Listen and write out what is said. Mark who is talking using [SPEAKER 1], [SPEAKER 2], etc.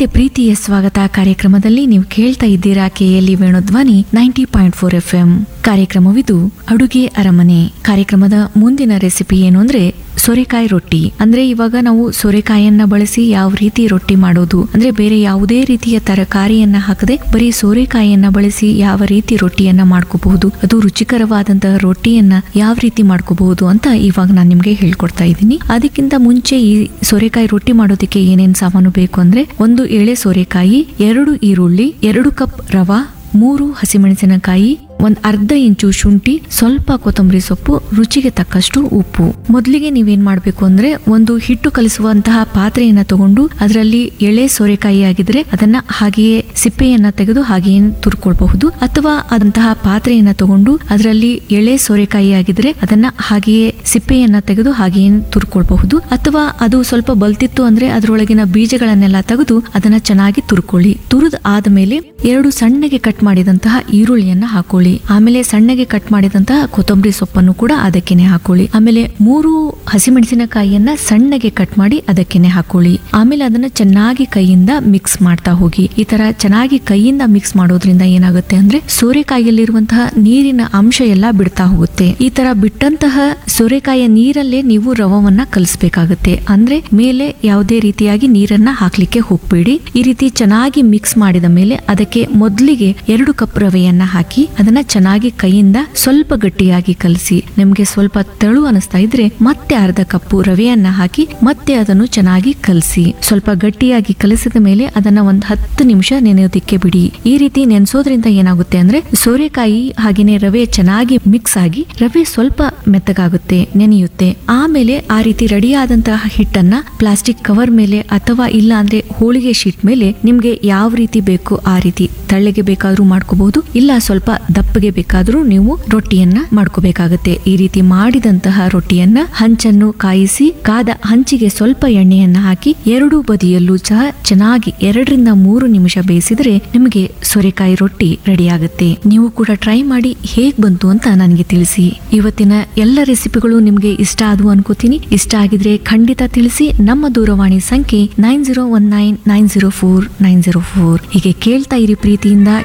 [SPEAKER 1] ಮತ್ತೆ ಪ್ರೀತಿಯ ಸ್ವಾಗತ ಕಾರ್ಯಕ್ರಮದಲ್ಲಿ ನೀವು ಕೇಳ್ತಾ ಇದ್ದೀರಾ ಕೆಎಲ್ಇ ವೇಣುಧ್ವನಿ 90.4 FM. ಕಾರ್ಯಕ್ರಮವಿದು ಅಡುಗೆ ಅರಮನೆ. ಕಾರ್ಯಕ್ರಮದ ಮುಂದಿನ ರೆಸಿಪಿ ಏನು ಅಂದ್ರೆ ಸೋರೆಕಾಯಿ ರೊಟ್ಟಿ. ಅಂದ್ರೆ ಇವಾಗ ನಾವು ಸೋರೆಕಾಯಿಯನ್ನ ಬಳಸಿ ಯಾವ ರೀತಿ ರೊಟ್ಟಿ ಮಾಡೋದು ಅಂದ್ರೆ ಬೇರೆ ಯಾವುದೇ ರೀತಿಯ ತರಕಾರಿಯನ್ನ ಹಾಕದೆ ಬರೀ ಸೋರೆಕಾಯಿಯನ್ನ ಬಳಸಿ ಯಾವ ರೀತಿ ರೊಟ್ಟಿಯನ್ನ ಮಾಡ್ಕೋಬಹುದು, ಅದು ರುಚಿಕರವಾದಂತಹ ರೊಟ್ಟಿಯನ್ನ ಯಾವ ರೀತಿ ಮಾಡ್ಕೋಬಹುದು ಅಂತ ಇವಾಗ ನಾನು ನಿಮ್ಗೆ ಹೇಳ್ಕೊಡ್ತಾ ಇದ್ದೀನಿ. ಅದಕ್ಕಿಂತ ಮುಂಚೆ ಈ ಸೋರೆಕಾಯಿ ರೊಟ್ಟಿ ಮಾಡೋದಕ್ಕೆ ಏನೇನ್ ಸಾಮಾನು ಬೇಕು ಅಂದ್ರೆ 1 ಎಳೆ ಸೋರೆಕಾಯಿ, 2 ಈರುಳ್ಳಿ, 2 ಕಪ್ ರವಾ, 3 ಹಸಿಮೆಣಸಿನಕಾಯಿ, 1/2 ಇಂಚು ಶುಂಠಿ, ಸ್ವಲ್ಪ ಕೊತ್ತಂಬರಿ ಸೊಪ್ಪು, ರುಚಿಗೆ ತಕ್ಕಷ್ಟು ಉಪ್ಪು. ಮೊದಲಿಗೆ ನೀವೇನ್ ಮಾಡ್ಬೇಕು ಅಂದ್ರೆ ಒಂದು ಹಿಟ್ಟು ಕಲಿಸುವಂತಹ ಪಾತ್ರೆಯನ್ನ ತಗೊಂಡು ಅದರಲ್ಲಿ ಎಳೆ ಸೋರೆಕಾಯಿ ಆಗಿದ್ರೆ ಅದನ್ನ ಹಾಗೆಯೇ ಸಿಪ್ಪೆಯನ್ನ ತೆಗೆದು ಹಾಗೆಯೇ ತುರ್ಕೊಳ್ಬಹುದು, ಅಥವಾ ಅದಂತಹ ಪಾತ್ರೆಯನ್ನ ತಗೊಂಡು ಅದರಲ್ಲಿ ಎಳೆ ಸೋರೆಕಾಯಿ ಆಗಿದ್ರೆ ಅದನ್ನ ಹಾಗೆಯೇ ಸಿಪ್ಪೆಯನ್ನ ತೆಗೆದು ಹಾಗೆಯೇ ತುರ್ಕೊಳ್ಬಹುದು, ಅಥವಾ ಅದು ಸ್ವಲ್ಪ ಬಲ್ತಿತ್ತು ಅಂದ್ರೆ ಅದರೊಳಗಿನ ಬೀಜಗಳನ್ನೆಲ್ಲ ತೆಗೆದು ಅದನ್ನ ಚೆನ್ನಾಗಿ ತುರ್ಕೊಳ್ಳಿ. ತುರಿದ ಆದ್ಮೇಲೆ 2 ಸಣ್ಣಗೆ ಕಟ್ ಮಾಡಿದಂತಹ ಈರುಳ್ಳಿಯನ್ನ ಹಾಕೊಳ್ಳಿ. ಆಮೇಲೆ ಸಣ್ಣಗೆ ಕಟ್ ಮಾಡಿದಂತಹ ಕೊತ್ತಂಬರಿ ಸೊಪ್ಪನ್ನು ಕೂಡ ಅದಕ್ಕೆನೆ ಹಾಕೊಳ್ಳಿ. ಆಮೇಲೆ 3 ಹಸಿಮೆಣಸಿನಕಾಯಿಯನ್ನ ಸಣ್ಣಗೆ ಕಟ್ ಮಾಡಿ ಅದಕ್ಕೆನೆ ಹಾಕೊಳ್ಳಿ. ಆಮೇಲೆ ಅದನ್ನ ಚೆನ್ನಾಗಿ ಕೈಯಿಂದ ಮಿಕ್ಸ್ ಮಾಡ್ತಾ ಹೋಗಿ. ಈ ತರ ಚೆನ್ನಾಗಿ ಕೈಯಿಂದ ಮಿಕ್ಸ್ ಮಾಡೋದ್ರಿಂದ ಏನಾಗುತ್ತೆ ಅಂದ್ರೆ ಸೋರೆಕಾಯಿಯಲ್ಲಿರುವಂತಹ ನೀರಿನ ಅಂಶ ಎಲ್ಲ ಬಿಡ್ತಾ ಹೋಗುತ್ತೆ. ಈ ತರ ಬಿಟ್ಟಂತಹ ಸೋರೆಕಾಯಿಯ ನೀರಲ್ಲೇ ನೀವು ರವವನ್ನ ಕಲಿಸಬೇಕಾಗುತ್ತೆ. ಅಂದ್ರೆ ಮೇಲೆ ಯಾವುದೇ ರೀತಿಯಾಗಿ ನೀರನ್ನ ಹಾಕ್ಲಿಕ್ಕೆ ಹೋಗ್ಬೇಡಿ. ಈ ರೀತಿ ಚೆನ್ನಾಗಿ ಮಿಕ್ಸ್ ಮಾಡಿದ ಮೇಲೆ ಅದಕ್ಕೆ ಮೊದಲಿಗೆ 2 ಕಪ್ ರವೆಯನ್ನ ಹಾಕಿ ಅದನ್ನ ಚೆನ್ನಾಗಿ ಕೈಯಿಂದ ಸ್ವಲ್ಪ ಗಟ್ಟಿಯಾಗಿ ಕಲಸಿ. ನಿಮ್ಗೆ ಸ್ವಲ್ಪ ತೆಳು ಅನಿಸ್ತಾ ಇದ್ರೆ ಮತ್ತೆ 1/2 ಕಪ್ ರವೆಯನ್ನ ಹಾಕಿ ಮತ್ತೆ ಅದನ್ನು ಚೆನ್ನಾಗಿ ಕಲಸಿ. ಸ್ವಲ್ಪ ಗಟ್ಟಿಯಾಗಿ ಕಲಸಿದ ಮೇಲೆ ಅದನ್ನ 10 ನಿಮಿಷ ನೆನೆಯೋದಿಕ್ಕೆ ಬಿಡಿ. ಈ ರೀತಿ ನೆನೆಸೋದ್ರಿಂದ ಏನಾಗುತ್ತೆ ಅಂದ್ರೆ ಸೋರೆಕಾಯಿ ಹಾಗೇನೆ ರವೆ ಚೆನ್ನಾಗಿ ಮಿಕ್ಸ್ ಆಗಿ ರವೆ ಸ್ವಲ್ಪ ಮೆತ್ತಗಾಗುತ್ತೆ, ನೆನೆಯುತ್ತೆ. ಆಮೇಲೆ ಆ ರೀತಿ ರೆಡಿ ಆದಂತಹ ಹಿಟ್ಟನ್ನ ಪ್ಲಾಸ್ಟಿಕ್ ಕವರ್ ಮೇಲೆ ಅಥವಾ ಇಲ್ಲ ಅಂದ್ರೆ ಹೋಳಿಗೆ ಶೀಟ್ ಮೇಲೆ ನಿಮ್ಗೆ ಯಾವ ರೀತಿ ಬೇಕು ಆ ರೀತಿ ತಳ್ಳಗೆ ಬೇಕಾದ್ರೂ ಮಾಡ್ಕೋಬಹುದು, ಇಲ್ಲ ಸ್ವಲ್ಪ ದಪ್ಪಗೆ ಬೇಕಾದ್ರೂ ನೀವು ರೊಟ್ಟಿಯನ್ನ ಮಾಡ್ಕೋಬೇಕಾಗತ್ತೆ. ಈ ರೀತಿ ಮಾಡಿದಂತಹ ರೊಟ್ಟಿಯನ್ನ ಹಂಚನ್ನು ಕಾಯಿಸಿ ಕಾದ ಹಂಚಿಗೆ ಸ್ವಲ್ಪ ಎಣ್ಣೆಯನ್ನ ಹಾಕಿ 2 ಬದಿಯಲ್ಲೂ ಸಹ ಚೆನ್ನಾಗಿ 2 ರಿಂದ 3 ನಿಮಿಷ ಬೇಯಿಸಿದ್ರೆ ನಿಮಗೆ ಸೋರೆಕಾಯಿ ರೊಟ್ಟಿ ರೆಡಿ ಆಗುತ್ತೆ. ನೀವು ಕೂಡ ಟ್ರೈ ಮಾಡಿ ಹೇಗ್ ಬಂತು ಅಂತ ನನಗೆ ತಿಳಿಸಿ. ಇವತ್ತಿನ ಎಲ್ಲ ರೆಸಿಪಿಗಳು ನಿಮ್ಗೆ ಇಷ್ಟ ಆದವು ಅನ್ಕೋತೀನಿ. ಇಷ್ಟ ಆಗಿದ್ರೆ ಖಂಡಿತ ತಿಳಿಸಿ. ನಮ್ಮ ದೂರವಾಣಿ ಸಂಖ್ಯೆ 9019904904. ಹೀಗೆ ಕೇಳ್ತಾ ಇರಿ ಪ್ರೀತಿಯಿಂದ